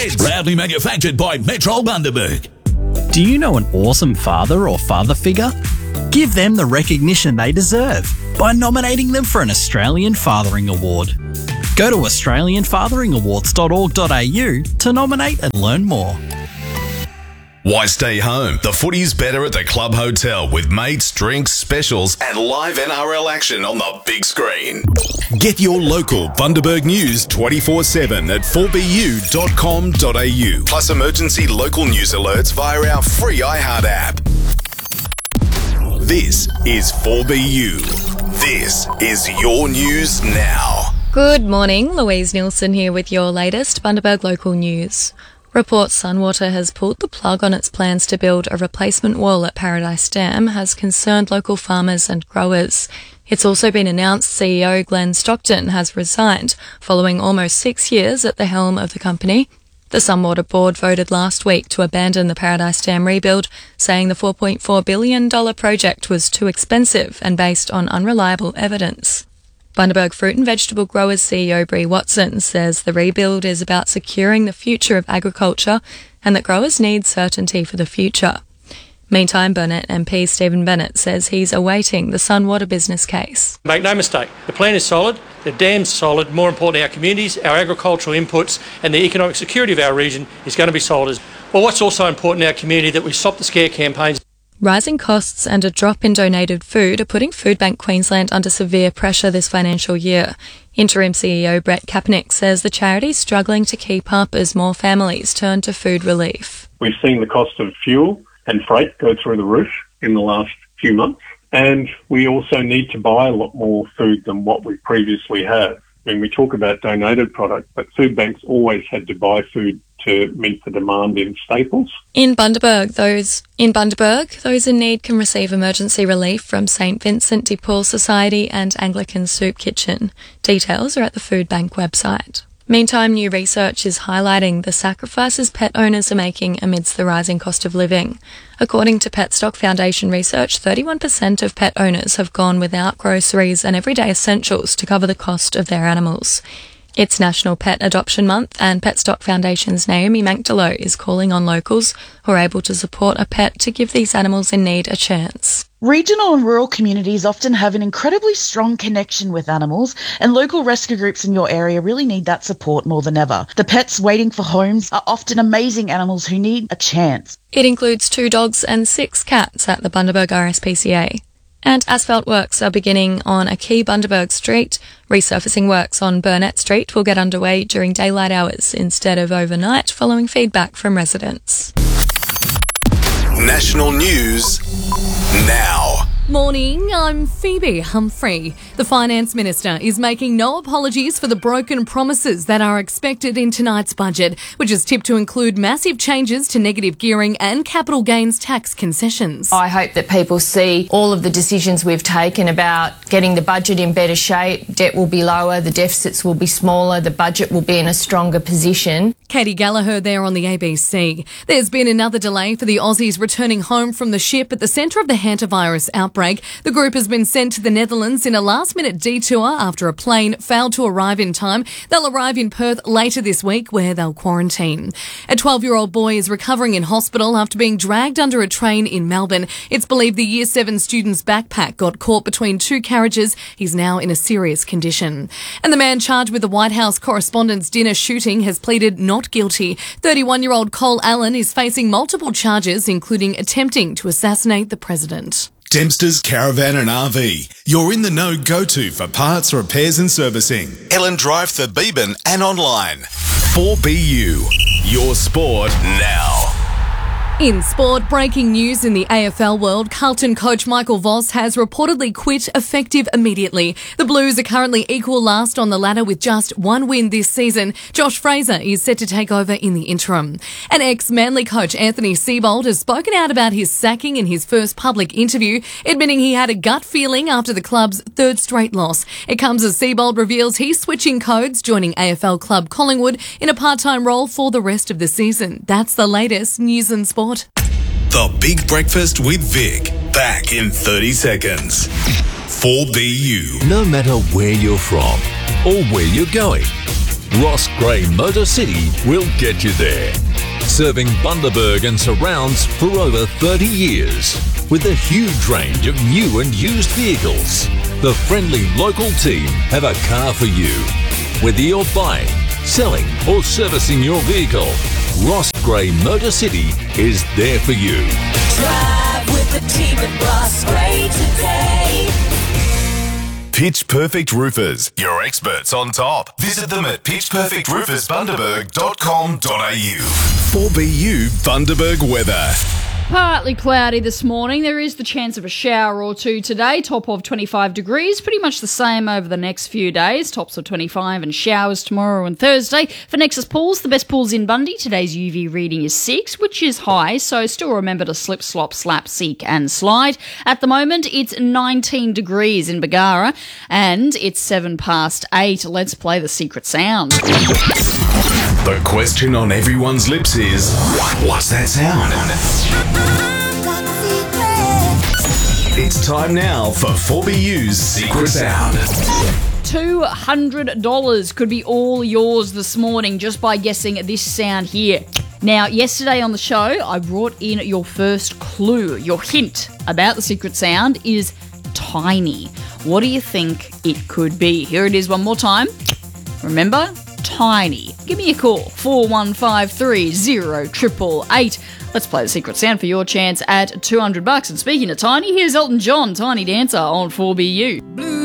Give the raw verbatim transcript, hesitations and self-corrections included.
is proudly manufactured by Metro Bundaberg. Do you know an awesome father or father figure? Give them the recognition they deserve by nominating them for an Australian Fathering Award. Go to australian fathering awards dot org dot a u to nominate and learn more. Why stay home? The footy's better at the Club Hotel with mates, drinks, specials and live N R L action on the big screen. Get your local Bundaberg news twenty-four seven at four b u dot com dot a u. Plus emergency local news alerts via our free iHeart app. This is four B U. This is your news now. Good morning, Louise Nielsen here with your latest Bundaberg local news. Reports Sunwater has pulled the plug on its plans to build a replacement wall at Paradise Dam has concerned local farmers and growers. It's also been announced C E O Glenn Stockton has resigned following almost six years at the helm of the company. The Sunwater board voted last week to abandon the Paradise Dam rebuild, saying the four point four billion dollars project was too expensive and based on unreliable evidence. Bundaberg Fruit and Vegetable Growers C E O Bree Watson says the rebuild is about securing the future of agriculture and that growers need certainty for the future. Meantime, Burnett M P Stephen Bennett says he's awaiting the Sunwater business case. Make no mistake, the plan is solid, the dam's solid, more importantly our communities, our agricultural inputs and the economic security of our region is going to be solid. Well, what's also important in our community that we stop the scare campaigns. Rising costs and a drop in donated food are putting Foodbank Queensland under severe pressure this financial year. Interim C E O Brett Kaepernick says the charity is struggling to keep up as more families turn to food relief. We've seen the cost of fuel and freight go through the roof in the last few months, and we also need to buy a lot more food than what we previously had. When we talk about donated product, but food banks always had to buy food to meet the demand in staples. In Bundaberg, those in Bundaberg, those in need can receive emergency relief from Saint Vincent de Paul Society and Anglican Soup Kitchen. Details are at the Food Bank website. Meantime, new research is highlighting the sacrifices pet owners are making amidst the rising cost of living. According to Petstock Foundation research, thirty-one percent of pet owners have gone without groceries and everyday essentials to cover the cost of their animals. It's National Pet Adoption Month, and Petstock Foundation's Naomi Mankdalo is calling on locals who are able to support a pet to give these animals in need a chance. Regional and rural communities often have an incredibly strong connection with animals, and local rescue groups in your area really need that support more than ever. The pets waiting for homes are often amazing animals who need a chance. It includes two dogs and six cats at the Bundaberg R S P C A. And asphalt works are beginning on a key Bundaberg street. Resurfacing works on Burnett Street will get underway during daylight hours instead of overnight, following feedback from residents. National news now. Morning, I'm Phoebe Humphrey. The Finance Minister is making no apologies for the broken promises that are expected in tonight's budget, which is tipped to include massive changes to negative gearing and capital gains tax concessions. I hope that people see all of the decisions we've taken about getting the budget in better shape. Debt will be lower, the deficits will be smaller, the budget will be in a stronger position. Katie Gallagher there on the A B C. There's been another delay for the Aussies returning home from the ship at the centre of the hantavirus outbreak. The group has been sent to the Netherlands in a last-minute detour after a plane failed to arrive in time. They'll arrive in Perth later this week, where they'll quarantine. A twelve-year-old boy is recovering in hospital after being dragged under a train in Melbourne. It's believed the Year seven student's backpack got caught between two carriages. He's now in a serious condition. And the man charged with the White House Correspondents' Dinner shooting has pleaded not guilty. thirty-one-year-old Cole Allen is facing multiple charges, including attempting to assassinate the president. Dempster's Caravan and R V. You're in the know go-to for parts, repairs and servicing. Ellen Drive, Thebeban and online. four B U. Your sport now. In sport, breaking news in the A F L world, Carlton coach Michael Voss has reportedly quit effective immediately. The Blues are currently equal last on the ladder with just one win this season. Josh Fraser is set to take over in the interim. And ex-Manly coach Anthony Seibold has spoken out about his sacking in his first public interview, admitting he had a gut feeling after the club's third straight loss. It comes as Seibold reveals he's switching codes, joining A F L club Collingwood in a part-time role for the rest of the season. That's the latest news and sport. The Big Breakfast with Vic. Back in thirty seconds. four B U. No matter where you're from or where you're going, Ross Gray Motor City will get you there. Serving Bundaberg and surrounds for over thirty years. With a huge range of new and used vehicles, the friendly local team have a car for you. Whether you're buying, selling or servicing your vehicle, Ross Gray Motor City is there for you. Drive with the team at Ross Gray today. Pitch Perfect Roofers, your experts on top. Visit them at pitch perfect roofers bundaberg dot com dot a u. four B U Bundaberg weather. Partly cloudy this morning. There is the chance of a shower or two today. Top of twenty-five degrees. Pretty much the same over the next few days. Tops of twenty-five and showers tomorrow and Thursday. For Nexus Pools, the best pools in Bundy. Today's U V reading is six, which is high, so still remember to slip, slop, slap, seek and slide. At the moment, it's nineteen degrees in Bargara and it's seven past eight. Let's play the secret sound. The question on everyone's lips is, what's that sound? It's time now for four B U's Secret Sound. two hundred dollars could be all yours this morning just by guessing this sound here. Now, yesterday on the show, I brought in your first clue. Your hint about the secret sound is tiny. What do you think it could be? Here it is one more time. Remember? Tiny. Give me a call, four one five three zero eight eight eight. Let's play the secret sound for your chance at two hundred bucks. And speaking of tiny, here's Elton John, Tiny Dancer on four B U.